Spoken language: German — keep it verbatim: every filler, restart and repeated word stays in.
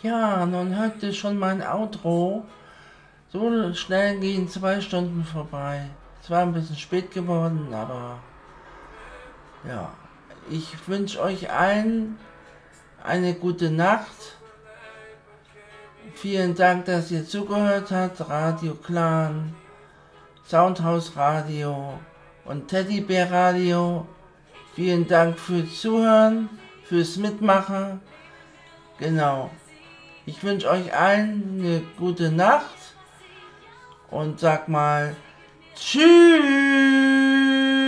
Ja, nun hört ihr schon mein Outro. So schnell gehen zwei Stunden vorbei. Es war ein bisschen spät geworden, aber ja. Ich wünsche euch allen eine gute Nacht. Vielen Dank, dass ihr zugehört habt. Radio Clan, Soundhouse Radio und Teddybär Radio. Vielen Dank fürs Zuhören, fürs Mitmachen. Genau. Ich wünsche euch allen eine gute Nacht und sag mal Tschüss.